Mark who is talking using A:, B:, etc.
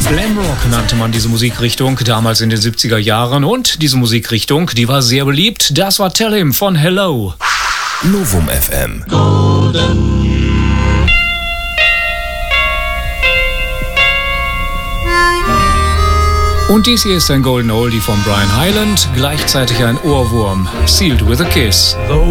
A: Glamrock nannte man diese Musikrichtung damals in den 70er Jahren und diese Musikrichtung, die war sehr beliebt. Das war Tell Him von Hello.
B: Novum FM.
A: Und dies hier ist ein Golden Oldie von Brian Hyland, gleichzeitig ein Ohrwurm. Sealed with a Kiss.